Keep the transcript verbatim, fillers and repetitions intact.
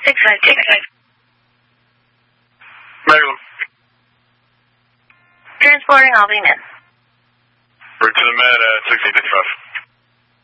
six five two. Maryland. Transporting, I'll be in. We're to the med at sixteen fifty-five.